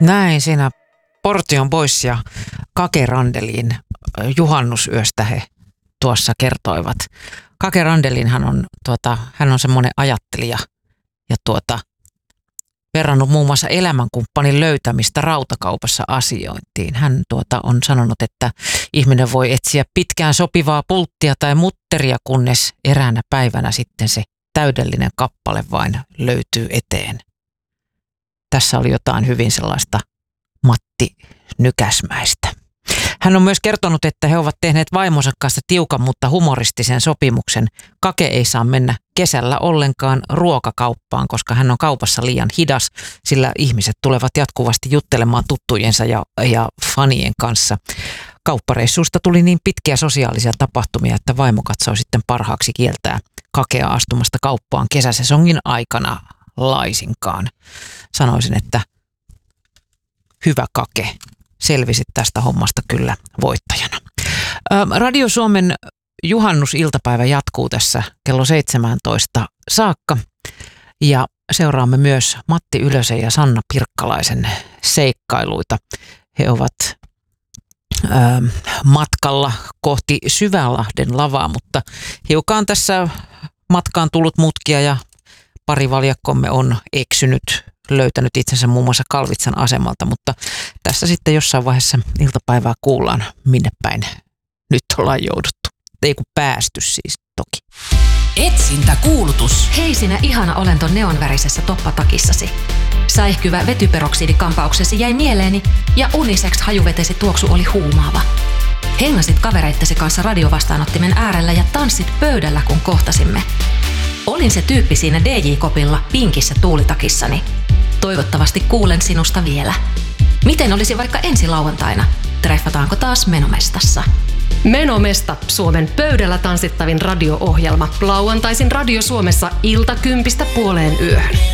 Näin siinä Portion Boys ja Kake Randelin juhannusyöstä he tuossa kertoivat. Kake Randelin hän on semmoinen ajattelija ja verrannut muun muassa elämänkumppanin löytämistä rautakaupassa asiointiin. Hän on sanonut, että ihminen voi etsiä pitkään sopivaa pulttia tai mutteria, kunnes eräänä päivänä sitten se täydellinen kappale vain löytyy eteen. Tässä oli jotain hyvin sellaista Matti Nykäsmäistä. Hän on myös kertonut, että he ovat tehneet vaimonsa kanssa tiukan, mutta humoristisen sopimuksen. Kake ei saa mennä kesällä ollenkaan ruokakauppaan, koska hän on kaupassa liian hidas, sillä ihmiset tulevat jatkuvasti juttelemaan tuttujensa ja fanien kanssa. Kauppareissuista tuli niin pitkiä sosiaalisia tapahtumia, että vaimo katsoi sitten parhaaksi kieltää Kakea astumasta kauppaan kesäsesongin aikana laisinkaan. Sanoisin, että hyvä Kake. Selvisit tästä hommasta kyllä voittajana. Radio Suomen juhannusiltapäivä jatkuu tässä kello 17 saakka ja seuraamme myös Matti Ylösen ja Sanna Pirkkalaisen seikkailuita. He ovat matkalla kohti Syvälahden lavaa, mutta hiukan tässä matkaan tullut mutkia ja parivaljakkomme on eksynyt, löytänyt itsensä muun muassa Kalvitsan asemalta, mutta tässä sitten jossain vaiheessa iltapäivää kuullaan, minne päin nyt ollaan jouduttu. Ei kun päästy siis toki. Etsintäkuulutus. Hei sinä ihana olento neonvärisessä toppatakissasi. Säihkyvä vetyperoksidikampauksesi jäi mieleeni ja unisex hajuvetesi tuoksu oli huumaava. Hengasit kavereittesi kanssa radiovastaanottimen äärellä ja tanssit pöydällä, kun kohtasimme. Olin se tyyppi siinä DJ-kopilla pinkissä tuulitakissani. Toivottavasti kuulen sinusta vielä. Miten olisi vaikka ensi lauantaina? Treffataanko taas Menomestassa? Menomesta, Suomen pöydällä tanssittavin radio-ohjelma. Lauantaisin Radio Suomessa ilta 10:00 puoleen yöhön.